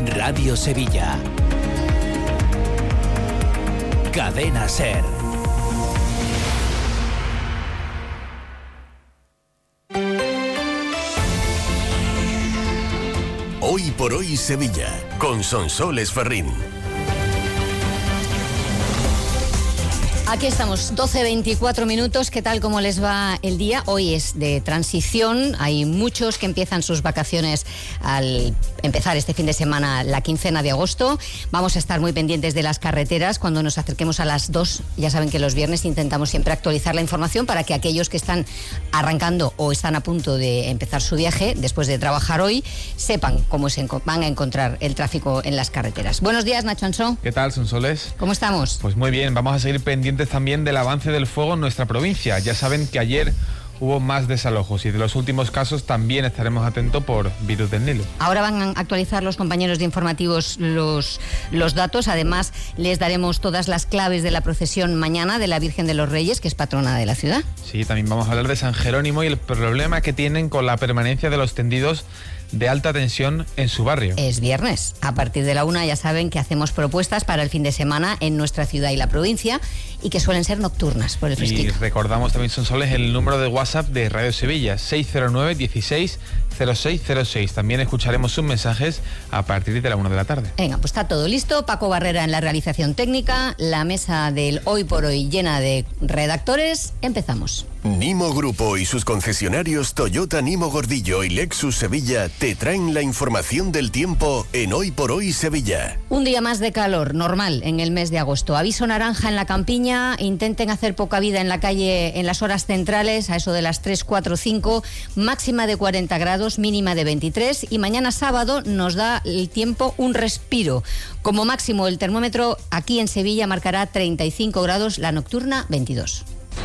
Radio Sevilla. Cadena SER. Hoy por hoy Sevilla, con Sonsoles Ferrín. Aquí estamos, 12:24 minutos. ¿Qué tal? ¿Cómo les va el día? Hoy es de transición. Hay muchos que empiezan sus vacaciones al empezar este fin de semana, la quincena de agosto. Vamos a estar muy pendientes de las carreteras cuando nos acerquemos a las 2. Ya saben que los viernes intentamos siempre actualizar la información para que aquellos que están arrancando o están a punto de empezar su viaje después de trabajar hoy sepan cómo van a encontrar el tráfico en las carreteras. Buenos días, Nacho Ansó. ¿Qué tal, Sonsoles? ¿Cómo estamos? Pues muy bien, vamos a seguir pendientes también del avance del fuego en nuestra provincia. Ya saben que ayer hubo más desalojos y de los últimos casos también estaremos atentos por virus del Nilo. Ahora van a actualizar los compañeros de informativos los datos. Además, les daremos todas las claves de la procesión mañana de la Virgen de los Reyes, que es patrona de la ciudad. Sí, también vamos a hablar de San Jerónimo y el problema que tienen con la permanencia de los tendidos de alta tensión en su barrio. Es viernes. A partir de la 1 ya saben que hacemos propuestas para el fin de semana en nuestra ciudad y la provincia y que suelen ser nocturnas por el fresquito. Y recordamos también, Sonsoles, el número de WhatsApp de Radio Sevilla, 609 16 0606. También escucharemos sus mensajes a partir de la 1 de la tarde. Venga, pues está todo listo. Paco Barrera en la realización técnica, la mesa del Hoy por Hoy llena de redactores. Empezamos. Nimo Grupo y sus concesionarios Toyota Nimo Gordillo y Lexus Sevilla te traen la información del tiempo en Hoy por Hoy Sevilla. Un día más de calor, normal, en el mes de agosto. Aviso naranja en la campiña. Intenten hacer poca vida en la calle en las horas centrales, a eso de las 3, 4, 5. Máxima de 40 grados, mínima de 23. Y mañana sábado nos da el tiempo un respiro. Como máximo, el termómetro aquí en Sevilla marcará 35 grados, la nocturna 22.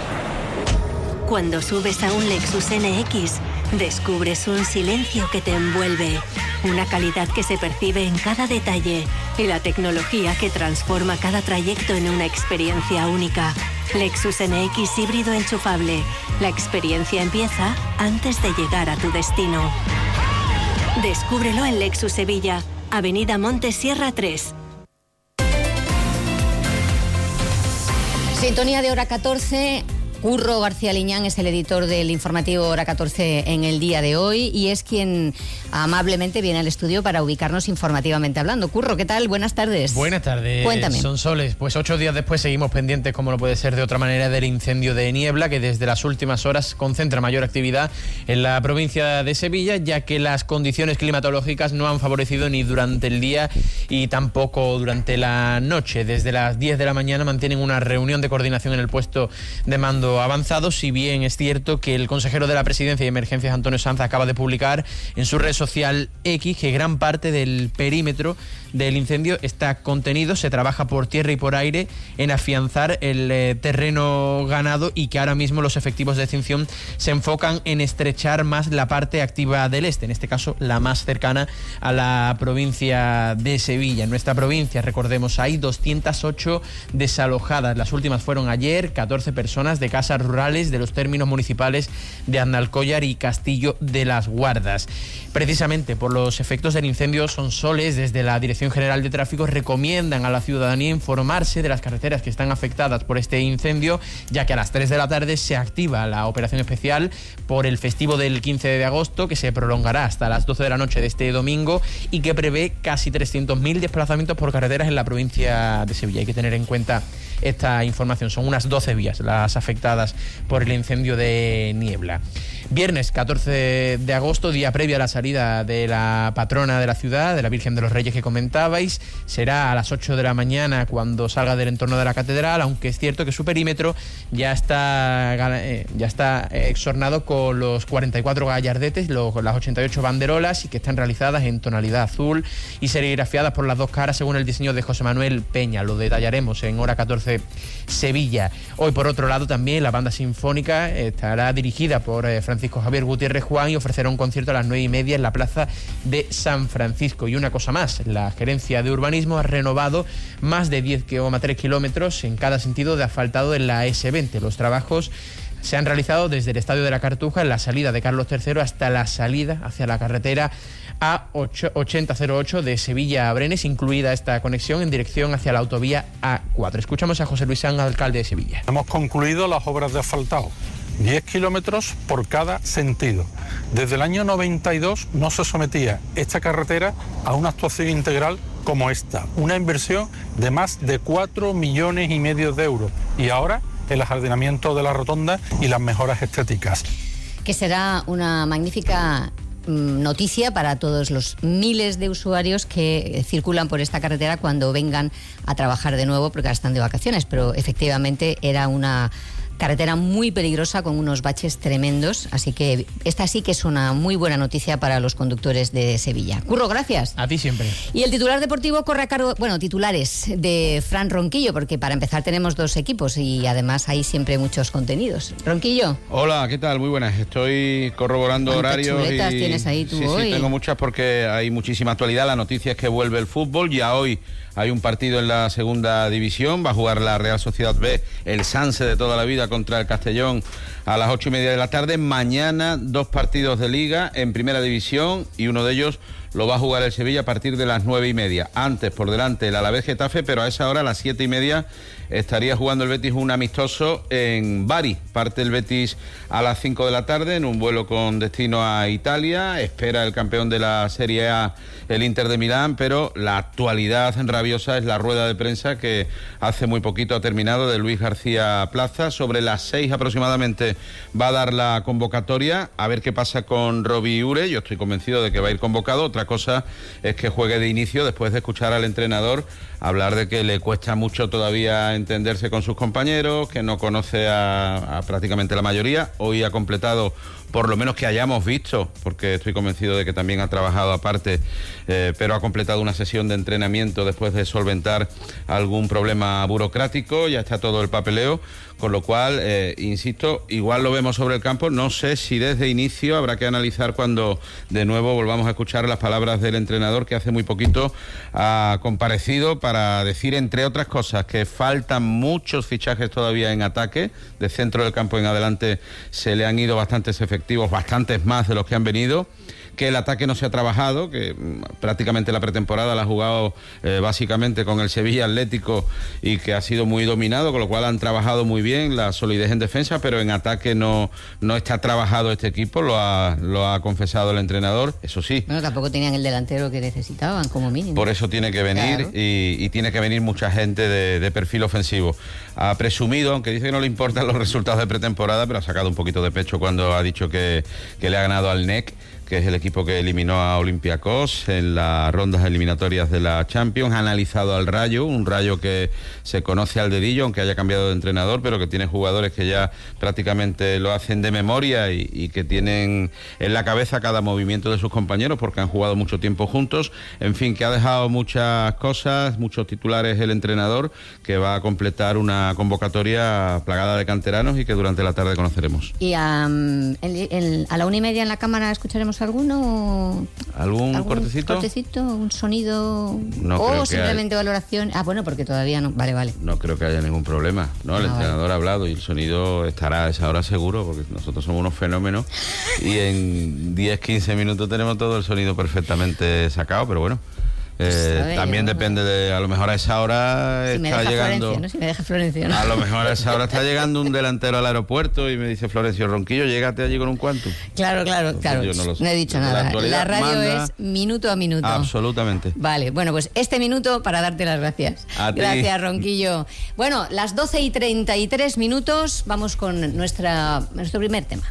Cuando subes a un Lexus NX, descubres un silencio que te envuelve, una calidad que se percibe en cada detalle y la tecnología que transforma cada trayecto en una experiencia única. Lexus NX híbrido enchufable. La experiencia empieza antes de llegar a tu destino. Descúbrelo en Lexus Sevilla, Avenida Monte Sierra 3. Sintonía de hora 14. Curro García Liñán es el editor del informativo Hora 14 en el día de hoy y es quien amablemente viene al estudio para ubicarnos informativamente hablando. Curro, ¿qué tal? Buenas tardes. Buenas tardes. Cuéntame. Sonsoles, pues 8 días después seguimos pendientes, como no puede ser de otra manera, del incendio de Niebla, que desde las últimas horas concentra mayor actividad en la provincia de Sevilla, ya que las condiciones climatológicas no han favorecido ni durante el día y tampoco durante la noche. Desde las 10 de la mañana mantienen una reunión de coordinación en el puesto de mando avanzado, si bien es cierto que el consejero de la Presidencia y Emergencias, Antonio Sanz, acaba de publicar en su red social X que gran parte del perímetro del incendio está contenido. Se trabaja por tierra y por aire en afianzar el terreno ganado y que ahora mismo los efectivos de extinción se enfocan en estrechar más la parte activa del este, en este caso la más cercana a la provincia de Sevilla. En nuestra provincia, recordemos, hay 208 desalojadas. Las últimas fueron ayer, 14 personas de casas rurales de los términos municipales de Aznalcóllar y Castillo de las Guardas. Precisamente por los efectos del incendio, Sonsoles, desde la Dirección General de Tráfico, recomiendan a la ciudadanía informarse de las carreteras que están afectadas por este incendio, ya que a las 3 de la tarde se activa la operación especial por el festivo del 15 de agosto, que se prolongará hasta las 12 de la noche de este domingo y que prevé casi 300.000 desplazamientos por carreteras en la provincia de Sevilla. Hay que tener en cuenta esta información. Son unas 12 vías las afectadas por el incendio de Niebla. Viernes 14 de agosto, día previo a la salida de la patrona de la ciudad, de la Virgen de los Reyes que comentabais. Será a las 8 de la mañana cuando salga del entorno de la catedral, aunque es cierto que su perímetro ya está exornado con los 44 gallardetes, las 88 banderolas, y que están realizadas en tonalidad azul y serigrafiadas por las dos caras según el diseño de José Manuel Peña. Lo detallaremos en Hora 14 Sevilla. Hoy, por otro lado, también la banda sinfónica estará dirigida por Francisco Javier Gutiérrez Juan y ofrecerá un concierto a las 9:30 en la plaza de San Francisco. Y una cosa más, la Gerencia de Urbanismo ha renovado más de 10,3 kilómetros en cada sentido de asfaltado en la S20. Los trabajos se han realizado desde el Estadio de la Cartuja, en la salida de Carlos III, hasta la salida hacia la carretera A8008 de Sevilla a Brenes, incluida esta conexión en dirección hacia la autovía A4. Escuchamos a José Luis Sanz, alcalde de Sevilla. Hemos concluido las obras de asfaltado, 10 kilómetros por cada sentido. Desde el año 92 no se sometía esta carretera a una actuación integral como esta, una inversión de más de 4,5 millones de euros, y ahora el ajardinamiento de la rotonda y las mejoras estéticas. Que será una magnífica noticia para todos los miles de usuarios que circulan por esta carretera cuando vengan a trabajar de nuevo, porque ahora están de vacaciones, pero efectivamente era una carretera muy peligrosa con unos baches tremendos, así que esta sí que es una muy buena noticia para los conductores de Sevilla. Curro, gracias. A ti siempre. Y el titular deportivo corre a cargo, titulares de Fran Ronquillo, porque para empezar tenemos 2 equipos y además hay siempre muchos contenidos. Ronquillo. Hola, ¿qué tal? Muy buenas. Estoy corroborando horarios. ¿Cuántas chuletas tienes ahí tú hoy? Sí, tengo muchas porque hay muchísima actualidad. La noticia es que vuelve el fútbol. Ya hoy hay un partido en la segunda división. Va a jugar la Real Sociedad B, el Sanse de toda la vida, contra el Castellón a las 8:30 de la tarde. Mañana 2 partidos de Liga en primera división y uno de ellos lo va a jugar el Sevilla a partir de las 9:30. Antes, por delante, el Alavés Getafe, pero a esa hora, a las 7:30, estaría jugando el Betis un amistoso en Bari. Parte el Betis a las 5 de la tarde en un vuelo con destino a Italia. Espera el campeón de la Serie A, el Inter de Milán, pero la actualidad rabiosa es la rueda de prensa que hace muy poquito ha terminado de Luis García Plaza. Sobre las 6 aproximadamente va a dar la convocatoria. A ver qué pasa con Robbie Ure. Yo estoy convencido de que va a ir convocado. Otra cosa es que juegue de inicio después de escuchar al entrenador hablar de que le cuesta mucho todavía entenderse con sus compañeros, que no conoce a prácticamente la mayoría. Hoy ha completado, por lo menos que hayamos visto, porque estoy convencido de que también ha trabajado aparte, pero ha completado una sesión de entrenamiento después de solventar algún problema burocrático. Ya está todo el papeleo, con lo cual, insisto, igual lo vemos sobre el campo. No sé si desde inicio, habrá que analizar cuando de nuevo volvamos a escuchar las palabras del entrenador, que hace muy poquito ha comparecido para decir, entre otras cosas, que faltan muchos fichajes todavía en ataque. De centro del campo en adelante se le han ido bastantes efectivos, bastantes más de los que han venido, que el ataque no se ha trabajado, que prácticamente la pretemporada la ha jugado básicamente con el Sevilla Atlético y que ha sido muy dominado, con lo cual han trabajado muy bien la solidez en defensa, pero en ataque no está trabajado este equipo, lo ha confesado el entrenador, eso sí. Bueno, tampoco tenían el delantero que necesitaban, como mínimo. Por eso tiene que venir, claro. y tiene que venir mucha gente de perfil ofensivo. Ha presumido, aunque dice que no le importan los resultados de pretemporada, pero ha sacado un poquito de pecho cuando ha dicho que le ha ganado al NEC, que es el equipo que eliminó a Olympiacos en las rondas eliminatorias de la Champions. Ha analizado al Rayo, un Rayo que se conoce al dedillo, aunque haya cambiado de entrenador, pero que tiene jugadores que ya prácticamente lo hacen de memoria y que tienen en la cabeza cada movimiento de sus compañeros, porque han jugado mucho tiempo juntos. En fin, que ha dejado muchas cosas, muchos titulares el entrenador, que va a completar una convocatoria plagada de canteranos y que durante la tarde conoceremos. ¿Y a la 1:30 en la cámara escucharemos algún cortecito, un sonido, no, o simplemente valoración? Bueno, porque todavía no. Vale. No creo que haya ningún problema, ¿no? El entrenador ha hablado y el sonido estará a esa hora seguro, porque nosotros somos unos fenómenos y en 10-15 minutos tenemos todo el sonido perfectamente sacado, pero bueno. También depende de, a lo mejor a esa hora si está llegando, ¿no? Si me deja Florencio, ¿no? A lo mejor a esa hora está llegando un delantero al aeropuerto y me dice Florencio, Ronquillo, llégate allí con un Quantum. Claro. Yo no he dicho nada. La radio es minuto a minuto. Absolutamente. Vale, bueno, pues este minuto para darte las gracias. Gracias, Ronquillo. Bueno, las 12:33, vamos con nuestro primer tema.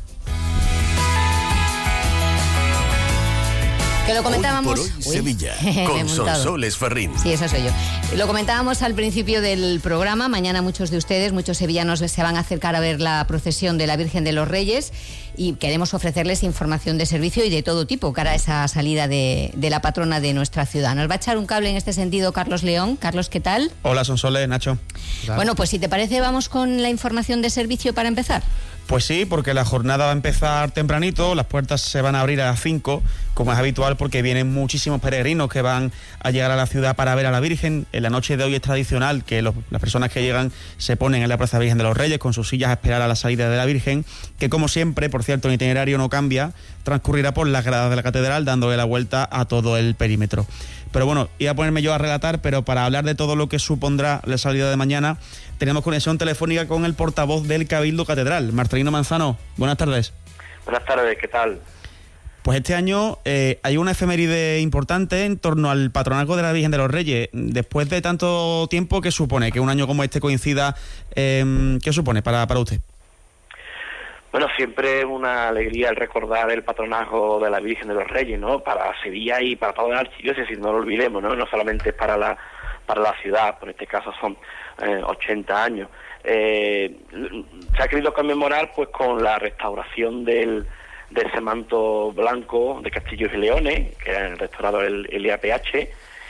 Que lo comentábamos. Hoy por hoy, Sevilla, con Sonsoles Ferrín. Sí, esa soy yo. Lo comentábamos al principio del programa. Mañana muchos de ustedes, muchos sevillanos, se van a acercar a ver la procesión de la Virgen de los Reyes y queremos ofrecerles información de servicio y de todo tipo cara a esa salida de la patrona de nuestra ciudad. Nos va a echar un cable en este sentido Carlos León. Carlos, ¿qué tal? Hola, Sonsoles, Nacho. Bueno, pues si te parece, vamos con la información de servicio para empezar. Pues sí, porque la jornada va a empezar tempranito, las puertas se van a abrir a las 5, como es habitual, porque vienen muchísimos peregrinos que van a llegar a la ciudad para ver a la Virgen. En la noche de hoy es tradicional que las personas que llegan se ponen en la Plaza Virgen de los Reyes con sus sillas a esperar a la salida de la Virgen, que como siempre, por cierto, el itinerario no cambia, transcurrirá por las gradas de la catedral dándole la vuelta a todo el perímetro. Pero bueno, iba a ponerme yo a relatar, pero para hablar de todo lo que supondrá la salida de mañana, tenemos conexión telefónica con el portavoz del Cabildo Catedral, Marcelino Manzano. Buenas tardes. Buenas tardes, ¿qué tal? Pues este año hay una efeméride importante en torno al patronazgo de la Virgen de los Reyes. Después de tanto tiempo, ¿qué supone que un año como este coincida? ¿Qué supone para usted? Bueno, siempre es una alegría el recordar el patronazgo de la Virgen de los Reyes, ¿no? Para Sevilla y para toda la archidiócesis, no lo olvidemos, ¿no? No solamente para la ciudad, por este caso son 80 años. Se ha querido conmemorar pues con la restauración de ese manto blanco de Castillos y Leones, que ha restaurado el IAPH,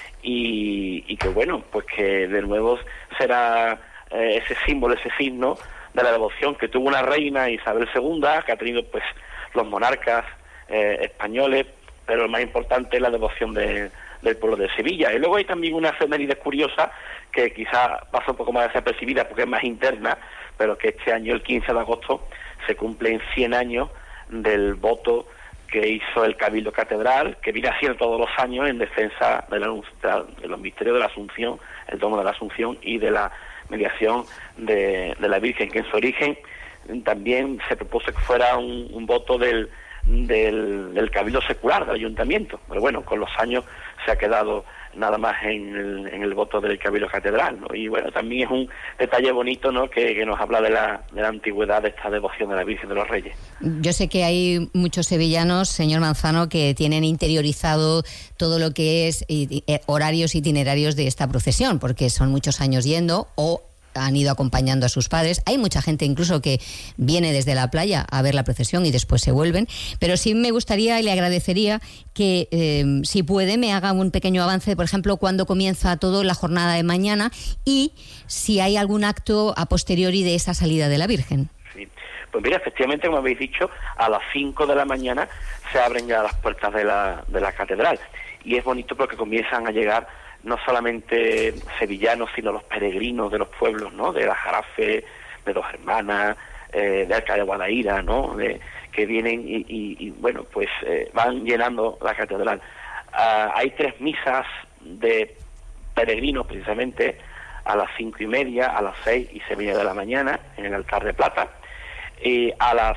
y que bueno, pues que de nuevo será ese símbolo, ese signo de la devoción que tuvo una reina, Isabel II, que ha tenido pues los monarcas españoles, pero lo más importante es la devoción del pueblo de Sevilla. Y luego hay también una efeméride curiosa que quizá pasa un poco más desapercibida porque es más interna, pero que este año, el 15 de agosto, se cumplen 100 años del voto que hizo el Cabildo Catedral, que viene haciendo todos los años en defensa de los misterios de la Asunción, el domo de la Asunción y de la mediación de la Virgen, que en su origen también se propuso que fuera un voto del Cabildo Secular, del Ayuntamiento, pero bueno, con los años se ha quedado nada más en el voto del Cabildo Catedral, ¿no? Y bueno, también es un detalle bonito, ¿no?, que nos habla de la antigüedad de esta devoción de la Virgen de los Reyes. Yo sé que hay muchos sevillanos, señor Manzano, que tienen interiorizado todo lo que es horarios itinerarios de esta procesión, porque son muchos años yendo o han ido acompañando a sus padres. Hay mucha gente incluso que viene desde la playa a ver la procesión y después se vuelven, pero sí me gustaría y le agradecería que si puede me haga un pequeño avance, por ejemplo, cuándo comienza todo la jornada de mañana y si hay algún acto a posteriori de esa salida de la Virgen. Sí, pues mira, efectivamente, como habéis dicho, a las 5 de la mañana se abren ya las puertas de la catedral y es bonito porque comienzan a llegar no solamente sevillanos, sino los peregrinos de los pueblos, ¿no?, de la Jarafe, de Dos Hermanas, de Alcalá de Guadaira, ¿no?, que vienen y bueno, pues van llenando la catedral. Hay 3 misas de peregrinos, precisamente, a las 5:30, a las 6 y 6:30 de la mañana, en el altar de plata, y a las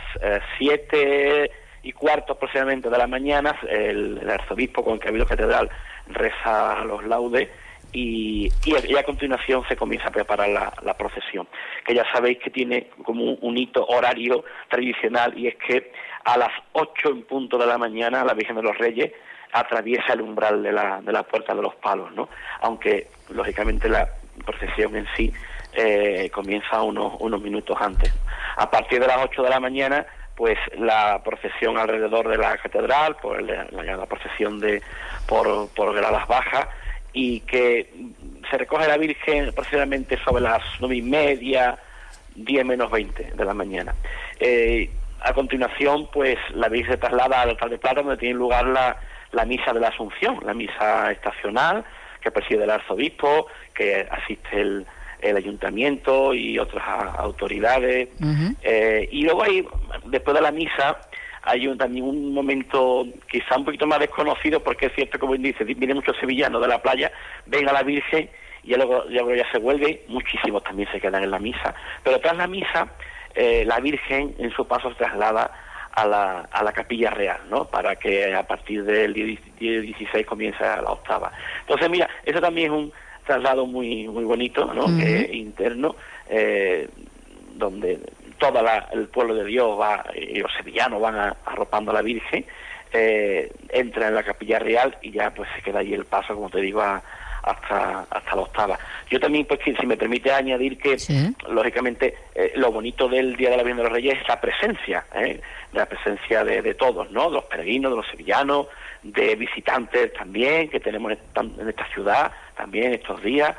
7:15 aproximadamente de la mañana, el arzobispo con el Cabildo Catedral reza los laudes y a continuación se comienza a preparar la procesión, que ya sabéis que tiene como un hito horario tradicional, y es que a las 8 en punto de la mañana la Virgen de los Reyes atraviesa el umbral de la Puerta de los Palos, ¿no? Aunque lógicamente la procesión en sí comienza unos minutos antes. A partir de las 8 de la mañana, pues la procesión alrededor de la catedral, por la procesión por gradas bajas, y que se recoge la Virgen aproximadamente sobre las 9:30, 10 menos 20 de la mañana. A continuación, pues la Virgen se traslada al altar de plata, donde tiene lugar la misa de la Asunción, la misa estacional que preside el arzobispo, que asiste el ayuntamiento y otras autoridades. Uh-huh. Y luego después de la misa hay también un momento quizá un poquito más desconocido, porque es cierto, como dice, vienen muchos sevillanos de la playa, ven a la Virgen y ya luego ya se vuelve, muchísimos también se quedan en la misa, pero tras la misa la Virgen en su paso se traslada a la Capilla Real, ¿no?, para que a partir del día 16 comience la octava. Entonces mira, eso también es un traslado muy muy bonito, ¿no?, uh-huh, interno, donde todo el pueblo de Dios va, y los sevillanos van arropando a la Virgen, entra en la Capilla Real y ya pues se queda ahí el paso, como te digo, hasta la octava. Yo también, pues, si me permite añadir que, ¿sí?, lógicamente, lo bonito del Día de la Virgen de los Reyes es la presencia, de todos, ¿no?, de los peregrinos, de los sevillanos, de visitantes también, que tenemos en esta ciudad, también estos días,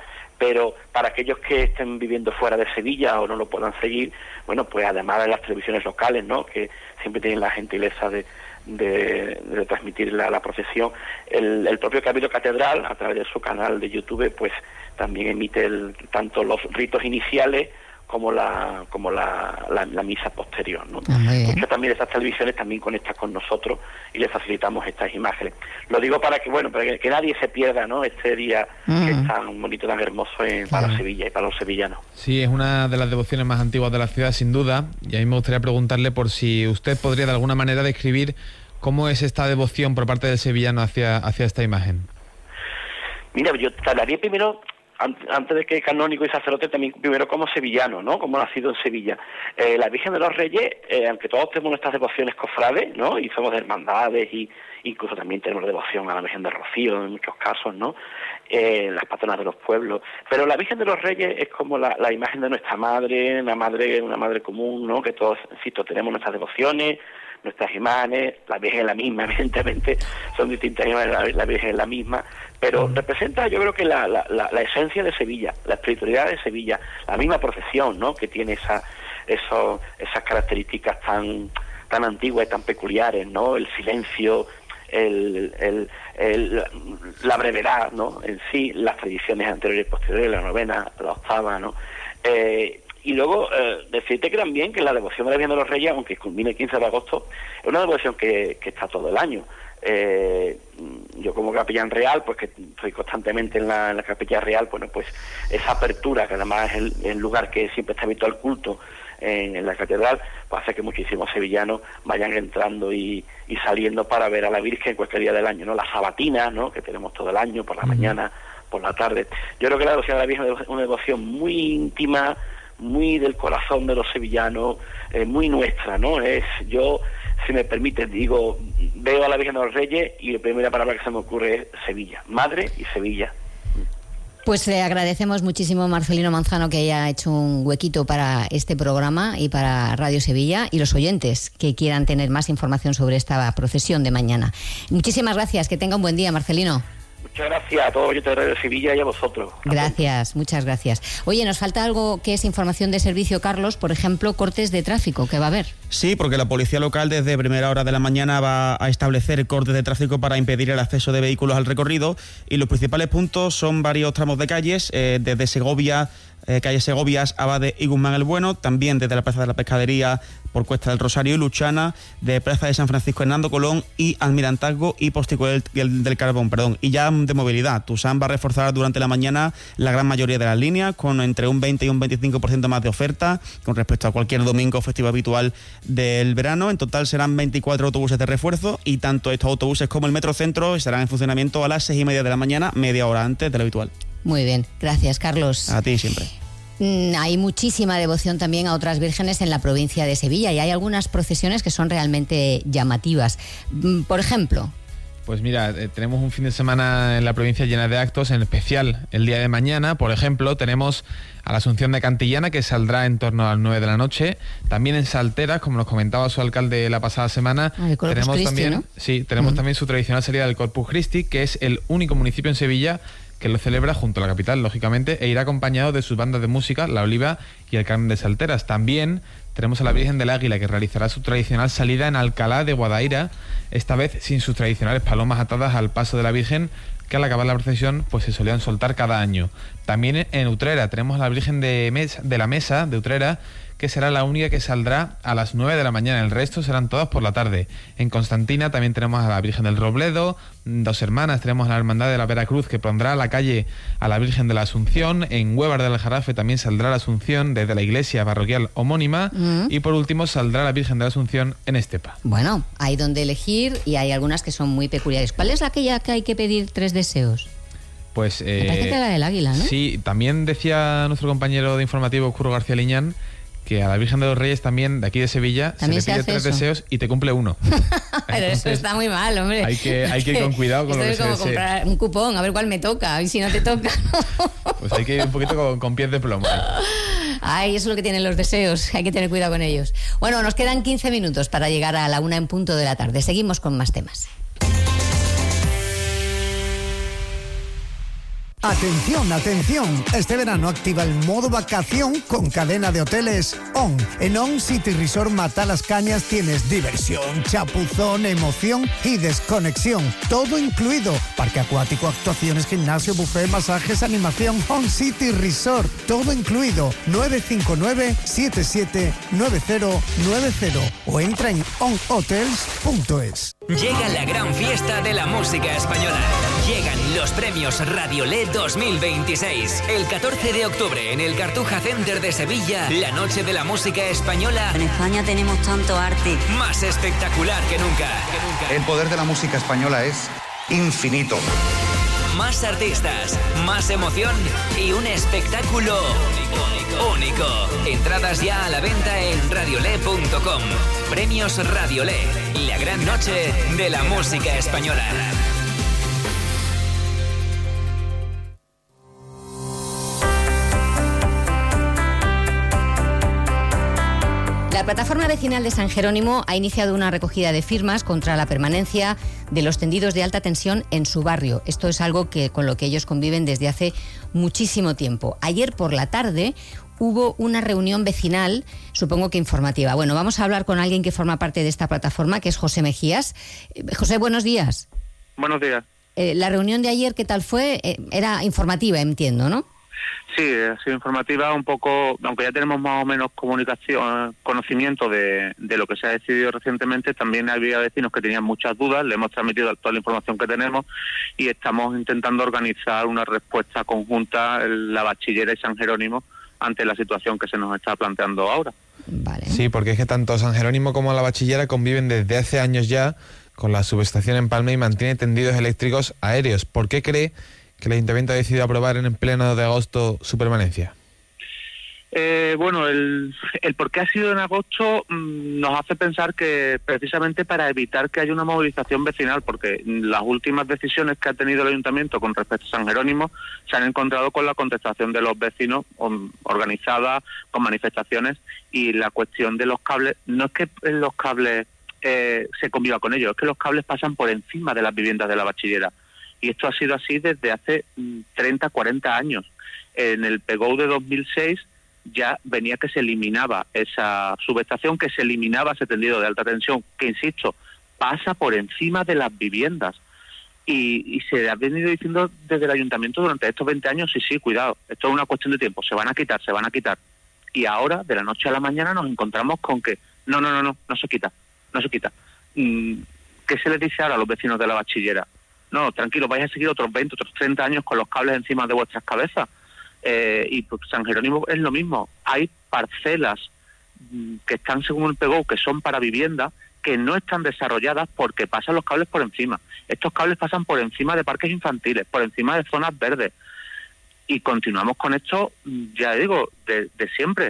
Pero para aquellos que estén viviendo fuera de Sevilla o no lo puedan seguir, bueno, pues además de las televisiones locales, ¿no?, que siempre tienen la gentileza de transmitir la procesión, el propio Cabildo Catedral, a través de su canal de YouTube, pues también emite tanto los ritos iniciales como la misa posterior, ¿no? Muchas también de estas televisiones también conectan con nosotros y les facilitamos estas imágenes. Lo digo para que nadie se pierda, ¿no?, este día que es tan bonito, tan hermoso para Sevilla y para los sevillanos. Sí, es una de las devociones más antiguas de la ciudad, sin duda, y a mí me gustaría preguntarle por si usted podría de alguna manera describir cómo es esta devoción por parte del sevillano hacia esta imagen. Mira, yo te hablaría primero, antes de que canónico y sacerdote, también primero como sevillano, ¿no?, como nacido en Sevilla. La Virgen de los Reyes, aunque todos tenemos nuestras devociones cofrades, ¿no?, y somos de hermandades, y incluso también tenemos devoción a la Virgen de Rocío en muchos casos, ¿no?, las patronas de los pueblos, pero la Virgen de los Reyes es como la imagen de nuestra madre, una madre común, ¿no?, que todos, insisto, tenemos nuestras devociones, nuestras imágenes. La Virgen es la misma, evidentemente, son distintas imágenes, la Virgen es la misma, pero representa, yo creo que la esencia de Sevilla, la espiritualidad de Sevilla, la misma procesión, ¿no?, que tiene esas características tan antiguas y tan peculiares, ¿no?, el silencio, la brevedad, ¿no?, en sí, las tradiciones anteriores y posteriores, la novena, la octava, ¿no? Y luego decirte que también que la devoción de la Virgen de los Reyes, aunque culmine el 15 de agosto, es una devoción que está todo el año. Yo como capellán real, pues que estoy constantemente en la capilla real, bueno, pues esa apertura, que además es el lugar que siempre está abierto al culto en la catedral, pues hace que muchísimos sevillanos vayan entrando y saliendo para ver a la Virgen cualquier día del año, ¿no? Las sabatinas, ¿no?, que tenemos todo el año, por la mañana, por la tarde. Yo creo que la devoción de la Virgen es una devoción muy íntima, muy del corazón de los sevillanos, muy nuestra, ¿no? Yo, si me permite, digo, veo a la Virgen de los Reyes y la primera palabra que se me ocurre es Sevilla, madre y Sevilla. Pues le agradecemos muchísimo, Marcelino Manzano, que haya hecho un huequito para este programa y para Radio Sevilla, y los oyentes que quieran tener más información sobre esta procesión de mañana. Muchísimas gracias, que tenga un buen día, Marcelino. Muchas gracias a todos los oyentes de Radio Sevilla y a vosotros. Gracias, muchas gracias. Oye, nos falta algo que es información de servicio, Carlos, por ejemplo, cortes de tráfico, que va a haber. Sí, porque la policía local desde primera hora de la mañana va a establecer cortes de tráfico para impedir el acceso de vehículos al recorrido, y los principales puntos son varios tramos de calles, desde Segovia, calle Segovias, Abade y Guzmán el Bueno, también desde la Plaza de la Pescadería por Cuesta del Rosario y Luchana, de Plaza de San Francisco Hernando Colón y Almirantazgo y Postigo del Carbón, Y ya de movilidad, Tusam va a reforzar durante la mañana la gran mayoría de las líneas, con entre un 20 y un 25% más de oferta con respecto a cualquier domingo festivo habitual del verano. En total serán 24 autobuses de refuerzo, y tanto estos autobuses como el Metrocentro estarán en funcionamiento a las 6:30 de la mañana, media hora antes de lo habitual. Muy bien, gracias, Carlos. A ti siempre. Hay muchísima devoción también a otras vírgenes en la provincia de Sevilla, y hay algunas procesiones que son realmente llamativas. Por ejemplo... Pues mira, tenemos un fin de semana en la provincia llena de actos, en especial el día de mañana. Por ejemplo, tenemos a la Asunción de Cantillana, que saldrá en torno a las 9 de la noche. También en Salteras, como nos comentaba su alcalde la pasada semana, tenemos Christi, también, ¿no? Sí, tenemos también su tradicional salida del Corpus Christi, que es el único municipio en Sevilla que lo celebra junto a la capital, lógicamente, e irá acompañado de sus bandas de música, La Oliva y el Carmen de Salteras. También tenemos a la Virgen del Águila, que realizará su tradicional salida en Alcalá de Guadaira, esta vez sin sus tradicionales palomas atadas al paso de la Virgen, que al acabar la procesión pues se solían soltar cada año. También en Utrera tenemos a la Virgen de la Mesa de Utrera, que será la única que saldrá a las 9 de la mañana, el resto serán todas por la tarde. En Constantina también tenemos a la Virgen del Robledo, Dos Hermanas, tenemos a la Hermandad de la Veracruz, que pondrá a la calle a la Virgen de la Asunción. En Huévar del Aljarafe también saldrá la Asunción desde la iglesia parroquial homónima, y por último saldrá la Virgen de la Asunción en Estepa. Bueno, hay donde elegir y hay algunas que son muy peculiares. ¿Cuál es aquella que hay que pedir 3 deseos? Pues me parece que era del Águila, ¿no? Sí, también decía nuestro compañero de informativo, Curro García Liñán, que a la Virgen de los Reyes también, de aquí de Sevilla, se le pide 3 deseos y te cumple 1. Pero entonces, eso está muy mal, hombre. Hay que ir con cuidado con lo que se desea. Es como comprar un cupón, a ver cuál me toca, y si no te toca... Pues hay que ir un poquito con pies de plomo. Ay, eso es lo que tienen los deseos, hay que tener cuidado con ellos. Bueno, nos quedan 15 minutos para llegar a la 1 en punto de la tarde. Seguimos con más temas. Atención, atención. Este verano activa el modo vacación con cadena de hoteles ON. En ON City Resort Matalascañas tienes diversión, chapuzón, emoción y desconexión. Todo incluido. Parque acuático, actuaciones, gimnasio, buffet, masajes, animación. ON City Resort. Todo incluido. 959-779090 o entra en onhotels.es. Llega la gran fiesta de la música española. Llegan los premios Radiolé 2026. El 14 de octubre en el Cartuja Center de Sevilla, la noche de la música española. En España tenemos tanto arte. Más espectacular que nunca. El poder de la música española es infinito. Más artistas, más emoción y un espectáculo único. Entradas ya a la venta en radiolé.com. Premios Radiolé, la gran noche de la música española. La plataforma vecinal de San Jerónimo ha iniciado una recogida de firmas contra la permanencia de los tendidos de alta tensión en su barrio. Esto es algo con lo que ellos conviven desde hace muchísimo tiempo. Ayer por la tarde hubo una reunión vecinal, supongo que informativa. Bueno, vamos a hablar con alguien que forma parte de esta plataforma, que es José Mejías. José, buenos días. Buenos días. La reunión de ayer, ¿qué tal fue? Era informativa, entiendo, ¿no? Sí, ha sido informativa un poco, aunque ya tenemos más o menos conocimiento de lo que se ha decidido recientemente. También había vecinos que tenían muchas dudas, le hemos transmitido toda la información que tenemos y estamos intentando organizar una respuesta conjunta en la Bachillera y San Jerónimo ante la situación que se nos está planteando ahora. Vale. Sí, porque es que tanto San Jerónimo como la Bachillera conviven desde hace años ya con la subestación en Palma y mantiene tendidos eléctricos aéreos. ¿Por qué cree que el Ayuntamiento ha decidido aprobar en el pleno de agosto su permanencia? Bueno, el por qué ha sido en agosto nos hace pensar que precisamente para evitar que haya una movilización vecinal, porque las últimas decisiones que ha tenido el Ayuntamiento con respecto a San Jerónimo se han encontrado con la contestación de los vecinos organizada, con manifestaciones, y la cuestión de los cables, no es que los cables se conviva con ellos, es que los cables pasan por encima de las viviendas de la Bachillera. Y esto ha sido así desde hace 30, 40 años. En el PGO de 2006 ya venía que se eliminaba esa subestación, que se eliminaba ese tendido de alta tensión, que, insisto, pasa por encima de las viviendas. Y se ha venido diciendo desde el Ayuntamiento durante estos 20 años, sí, cuidado, esto es una cuestión de tiempo, se van a quitar. Y ahora, de la noche a la mañana, nos encontramos con que no se quita. ¿Qué se les dice ahora a los vecinos de la Bachillera? No, tranquilo, vais a seguir otros 20, otros 30 años con los cables encima de vuestras cabezas. Y pues San Jerónimo es lo mismo. Hay parcelas que están según el PGO, que son para vivienda, que no están desarrolladas porque pasan los cables por encima. Estos cables pasan por encima de parques infantiles, por encima de zonas verdes. Y continuamos con esto, ya digo, de siempre.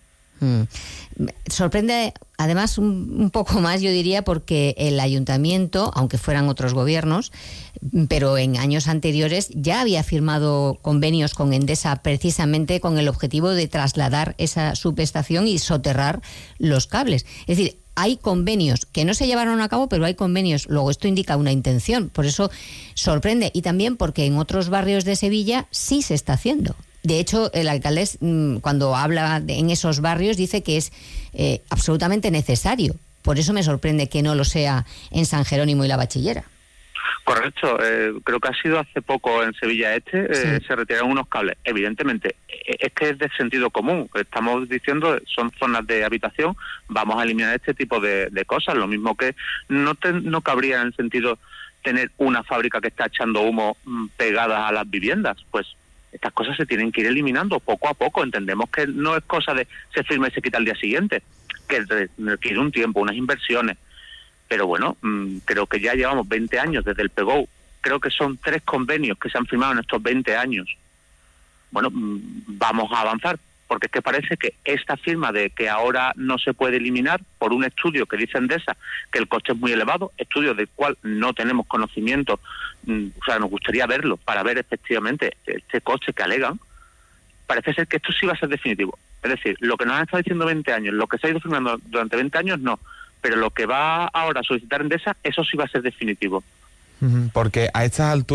Sorprende además un poco más, yo diría, porque el Ayuntamiento, aunque fueran otros gobiernos, pero en años anteriores ya había firmado convenios con Endesa precisamente con el objetivo de trasladar esa subestación y soterrar los cables. Es decir, hay convenios que no se llevaron a cabo, pero hay convenios. Luego, esto indica una intención, por eso sorprende. Y también porque en otros barrios de Sevilla sí se está haciendo. De hecho, el alcalde, cuando habla en esos barrios, dice que es absolutamente necesario. Por eso me sorprende que no lo sea en San Jerónimo y la Bachillera. Correcto, creo que ha sido hace poco en Sevilla Sí. se retiraron unos cables. Evidentemente, es que es de sentido común. Estamos diciendo, son zonas de habitación, vamos a eliminar este tipo de cosas. Lo mismo que no cabría en el sentido tener una fábrica que está echando humo pegada a las viviendas. Pues estas cosas se tienen que ir eliminando poco a poco. Entendemos que no es cosa de se firma y se quita al día siguiente, que requiere un tiempo, unas inversiones. Pero bueno, creo que ya llevamos 20 años desde el PGO. Creo que son 3 convenios que se han firmado en estos 20 años. Bueno, vamos a avanzar, porque es que parece que esta firma de que ahora no se puede eliminar por un estudio que dice Endesa que el coste es muy elevado, estudio del cual no tenemos conocimiento, o sea, nos gustaría verlo para ver efectivamente este coste que alegan. Parece ser que esto sí va a ser definitivo. Es decir, lo que nos han estado diciendo 20 años, lo que se ha ido firmando durante 20 años, no. Pero lo que va ahora a solicitar Endesa, eso sí va a ser definitivo. Porque a estas alturas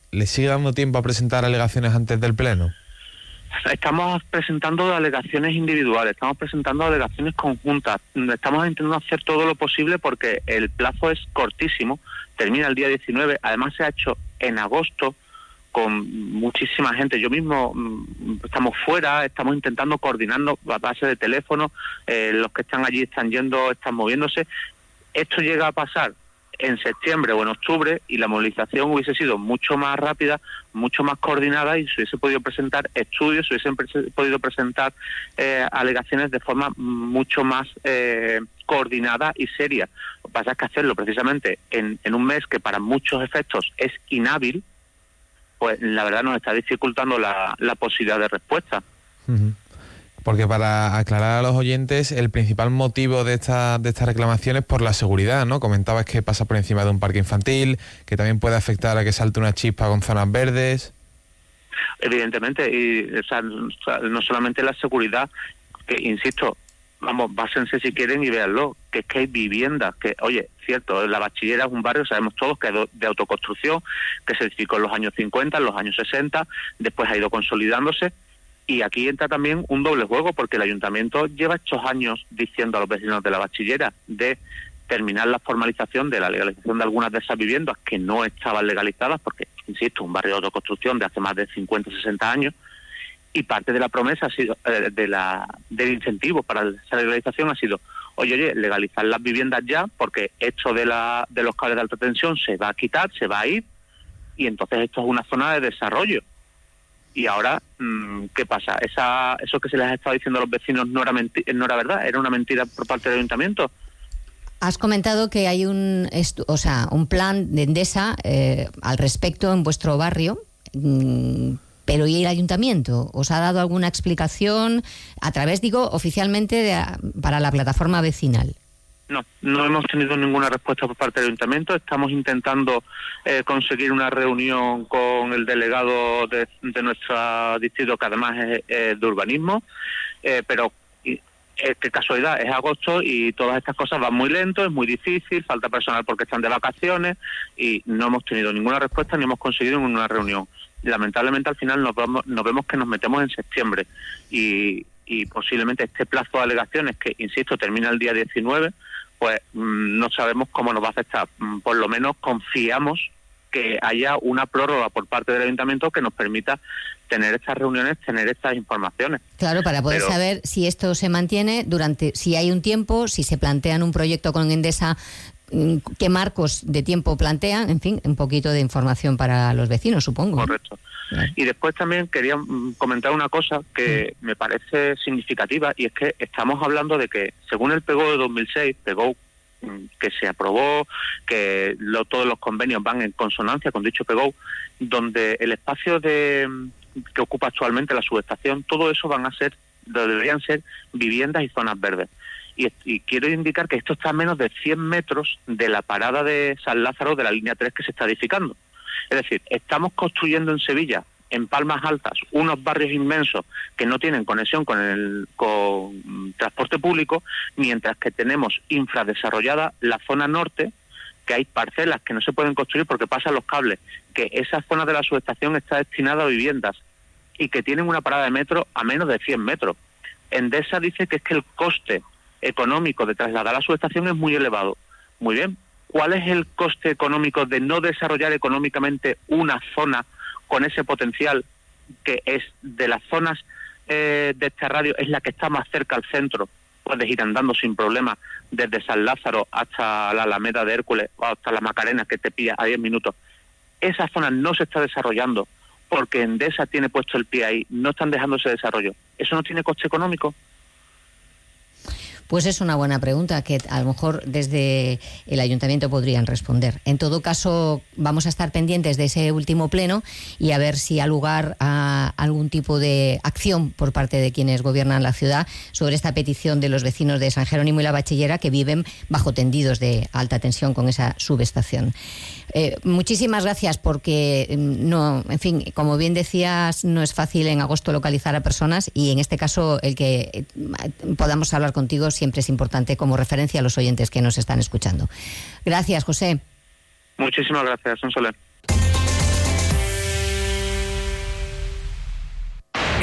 ¿le sigue dando tiempo a presentar alegaciones antes del Pleno? Estamos presentando alegaciones individuales, estamos presentando alegaciones conjuntas, estamos intentando hacer todo lo posible porque el plazo es cortísimo, termina el día 19, además se ha hecho en agosto con muchísima gente. Yo mismo estamos fuera, estamos intentando coordinando a base de teléfono, los que están allí están yendo, están moviéndose. Esto llega a pasar en septiembre o en octubre y la movilización hubiese sido mucho más rápida, mucho más coordinada y se hubiese podido presentar estudios, se hubiesen podido presentar alegaciones de forma mucho más coordinada y seria. Lo que pasa es que hacerlo precisamente en un mes que para muchos efectos es inhábil, pues la verdad nos está dificultando la posibilidad de respuesta. Uh-huh. Porque para aclarar a los oyentes, el principal motivo de esta reclamación es por la seguridad, ¿no? Comentabas que pasa por encima de un parque infantil, que también puede afectar a que salte una chispa con zonas verdes. Evidentemente, y no solamente la seguridad, que insisto, vamos, básense si quieren y véanlo, que es que hay viviendas, que, oye, cierto, la Bachillera es un barrio, sabemos todos, que es de autoconstrucción, que se edificó en los años 50, en los años 60, después ha ido consolidándose. Y aquí entra también un doble juego, porque el ayuntamiento lleva estos años diciendo a los vecinos de la Bachillera de terminar la formalización de la legalización de algunas de esas viviendas que no estaban legalizadas, porque, insisto, un barrio de autoconstrucción de hace más de 50 o 60 años, y parte de la promesa ha sido, del incentivo para esa legalización ha sido, oye, legalizar las viviendas ya, porque esto de los cables de alta tensión se va a quitar, se va a ir, y entonces esto es una zona de desarrollo. Y ahora, ¿qué pasa? Eso que se les ha estado diciendo a los vecinos no era verdad, era una mentira por parte del ayuntamiento. Has comentado que hay un plan de Endesa al respecto en vuestro barrio, pero ¿y el ayuntamiento? ¿Os ha dado alguna explicación a través, oficialmente para la plataforma vecinal? No hemos tenido ninguna respuesta por parte del ayuntamiento. Estamos intentando conseguir una reunión con el delegado de nuestro distrito, que además es de urbanismo, pero qué casualidad, es agosto y todas estas cosas van muy lento, es muy difícil, falta personal porque están de vacaciones y no hemos tenido ninguna respuesta ni hemos conseguido ninguna reunión. Lamentablemente al final nos vemos que nos metemos en septiembre y posiblemente este plazo de alegaciones, que insisto termina el día 19, pues no sabemos cómo nos va a afectar. Por lo menos confiamos que haya una prórroga por parte del ayuntamiento que nos permita tener estas reuniones, tener estas informaciones. Claro, para poder saber si esto se mantiene si hay un tiempo, si se plantean un proyecto con Endesa, qué marcos de tiempo plantean, en fin, un poquito de información para los vecinos, supongo. Correcto. Claro. Y después también quería comentar una cosa que me parece significativa, y es que estamos hablando de que, según el PGO de 2006, PGO que se aprobó, que todos los convenios van en consonancia con dicho PGO, donde el espacio que ocupa actualmente la subestación, todo eso deberían ser viviendas y zonas verdes. Y quiero indicar que esto está a menos de 100 metros de la parada de San Lázaro de la línea 3 que se está edificando. Es decir, estamos construyendo en Sevilla, en Palmas Altas, unos barrios inmensos que no tienen conexión con transporte público, mientras que tenemos infradesarrollada la zona norte, que hay parcelas que no se pueden construir porque pasan los cables, que esa zona de la subestación está destinada a viviendas y que tienen una parada de metro a menos de 100 metros. Endesa dice que es que el coste económico de trasladar a la subestación es muy elevado. Muy bien, ¿cuál es el coste económico de no desarrollar económicamente una zona con ese potencial, que es de las zonas de este radio, es la que está más cerca al centro? Puedes ir andando sin problema desde San Lázaro hasta la Alameda de Hércules o hasta la Macarena, que te pilla a 10 minutos. Esa zona no se está desarrollando porque Endesa tiene puesto el pie ahí, no están dejando ese desarrollo. ¿Eso no tiene coste económico? Pues es una buena pregunta que a lo mejor desde el ayuntamiento podrían responder. En todo caso, vamos a estar pendientes de ese último pleno y a ver si ha lugar a algún tipo de acción por parte de quienes gobiernan la ciudad sobre esta petición de los vecinos de San Jerónimo y La Bachillera, que viven bajo tendidos de alta tensión con esa subestación. Muchísimas gracias, porque no, en fin, como bien decías, no es fácil en agosto localizar a personas, y en este caso el que podamos hablar contigo siempre es importante como referencia a los oyentes que nos están escuchando. Gracias, José. Muchísimas gracias, Sonsoler.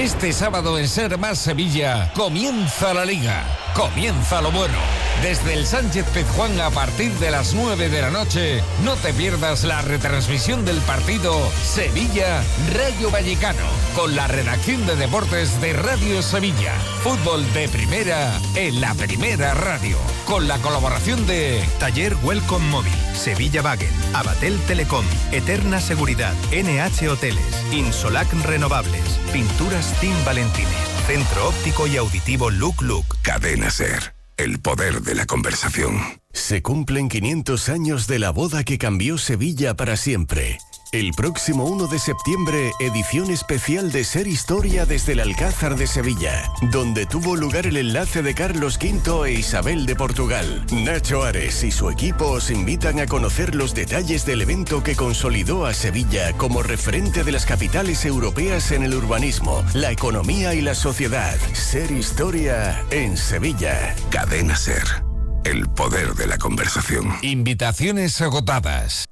Este sábado en Ser Más Sevilla comienza la Liga, comienza lo bueno. Desde el Sánchez Pizjuán a partir de las 9 de la noche, no te pierdas la retransmisión del partido Sevilla-Rayo Vallecano, con la redacción de deportes de Radio Sevilla. Fútbol de primera en la Primera Radio, con la colaboración de Taller Welcome Móvil, Sevilla Wagen, Abatel Telecom, Eterna Seguridad, NH Hoteles, Insolac Renovables, Pinturas Team Valentines, Centro Óptico y Auditivo Look Look. Cadena Ser, el poder de la conversación. Se cumplen 500 años de la boda que cambió Sevilla para siempre. El próximo 1 de septiembre, edición especial de Ser Historia desde el Alcázar de Sevilla, donde tuvo lugar el enlace de Carlos V e Isabel de Portugal. Nacho Ares y su equipo os invitan a conocer los detalles del evento que consolidó a Sevilla como referente de las capitales europeas en el urbanismo, la economía y la sociedad. Ser Historia en Sevilla. Cadena Ser, el poder de la conversación. Invitaciones agotadas.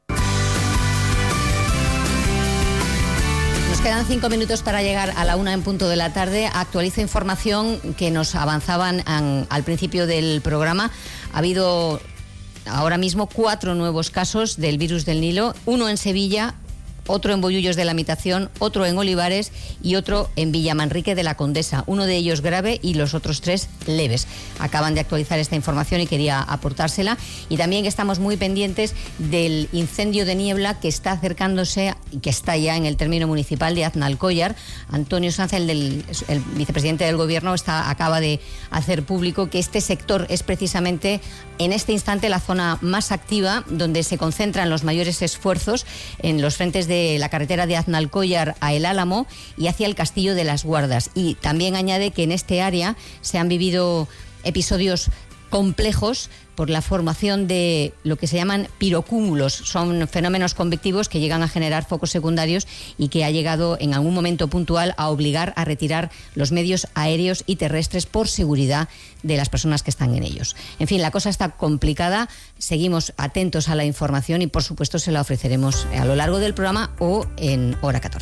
Nos quedan 5 minutos para llegar a la 1 en punto de la tarde. Actualizo información que nos avanzaban al principio del programa. Ha habido ahora mismo 4 nuevos casos del virus del Nilo, uno en Sevilla, otro en Bollullos de la Mitación, otro en Olivares y otro en Villamanrique de la Condesa. Uno de ellos grave y los otros 3 leves. Acaban de actualizar esta información y quería aportársela. Y también estamos muy pendientes del incendio de niebla que está acercándose y que está ya en el término municipal de Aznalcóllar. Antonio Sanz, el vicepresidente del Gobierno, acaba de hacer público que este sector es precisamente en este instante la zona más activa, donde se concentran los mayores esfuerzos en los frentes de la carretera de Aznalcóllar a El Álamo y hacia el Castillo de las Guardas. Y también añade que en este área se han vivido episodios complejos por la formación de lo que se llaman pirocúmulos. Son fenómenos convectivos que llegan a generar focos secundarios y que ha llegado en algún momento puntual a obligar a retirar los medios aéreos y terrestres por seguridad de las personas que están en ellos. En fin, la cosa está complicada. Seguimos atentos a la información y, por supuesto, se la ofreceremos a lo largo del programa o en hora 14.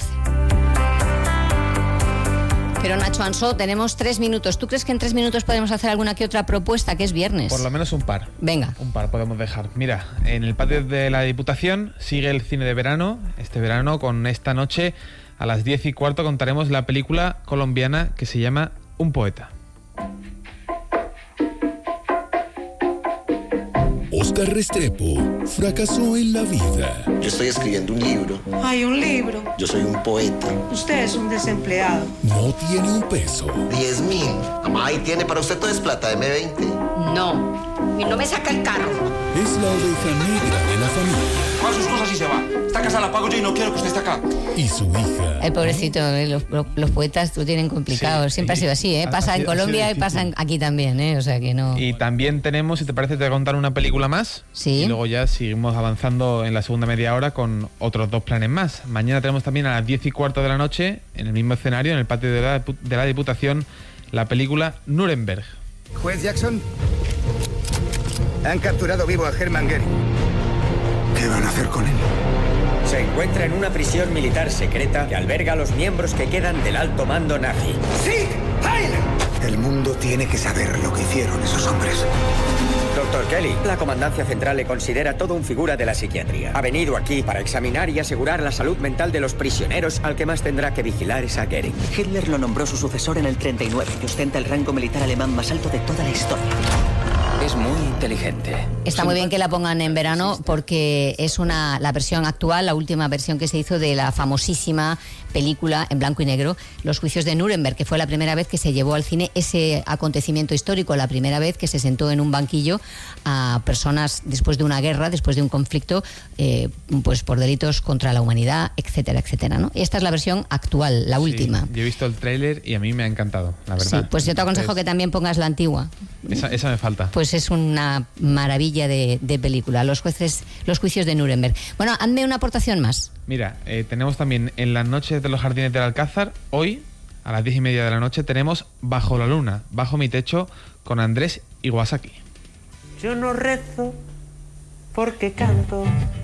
Pero Nacho Ansó, tenemos 3 minutos. ¿Tú crees que en 3 minutos podemos hacer alguna que otra propuesta, que es viernes? Por lo menos un par. Venga. Un par podemos dejar. Mira, en el patio de la Diputación sigue el cine de verano. Este verano, con esta noche, a las 10:15, contaremos la película colombiana que se llama Un Poeta. Óscar Restrepo fracasó en la vida. Yo estoy escribiendo un libro. Hay un libro. Yo soy un poeta. Usted es un desempleado. No tiene un peso. 10.000. Mamá, ahí tiene para usted todo es plata, M20. No, y no me saca el carro. Es la oveja negra de la familia. Coja sus cosas y se va. Esta casa la pago yo y no quiero que usted esté acá. Y su hija. El pobrecito, los poetas lo tienen complicado. Sí, siempre ha sido así, ¿eh? Pasa en Colombia y pasa aquí también, ¿eh? O sea que no. Y también tenemos, si te parece, te voy a contar una película más. Sí. Y luego ya seguimos avanzando en la segunda media hora con otros 2 planes más. Mañana tenemos también a las 10:15 de la noche, en el mismo escenario, en el patio de la Diputación, la película Nuremberg. Juez Jackson, han capturado vivo a Hermann Göring. ¿Qué van a hacer con él? Se encuentra en una prisión militar secreta que alberga a los miembros que quedan del alto mando nazi. ¡Sí! ¡Heil! El mundo tiene que saber lo que hicieron esos hombres. Dr. Kelly, la Comandancia Central le considera todo un figura de la psiquiatría. Ha venido aquí para examinar y asegurar la salud mental de los prisioneros. Al que más tendrá que vigilar es a Göring. Hitler lo nombró su sucesor en el 39 y ostenta el rango militar alemán más alto de toda la historia. Es muy inteligente. Está muy bien que la pongan en verano porque es la versión actual, la última versión que se hizo de la famosísima película en blanco y negro, Los Juicios de Nuremberg, que fue la primera vez que se llevó al cine ese acontecimiento histórico, la primera vez que se sentó en un banquillo a personas después de una guerra, después de un conflicto, pues por delitos contra la humanidad, etcétera, etcétera, ¿no? Esta es la versión actual, la última. Yo he visto el tráiler y a mí me ha encantado, la verdad. Sí, pues yo te aconsejo que también pongas la antigua. Esa me falta. Pues es una maravilla de película, Los Juicios de Nuremberg. Bueno, hazme una aportación más. Mira, tenemos también en las noches de los Jardines del Alcázar, hoy, a las 10:30 de la noche, tenemos Bajo la Luna, Bajo mi Techo, con Andrés Iwasaki. Yo no rezo porque canto.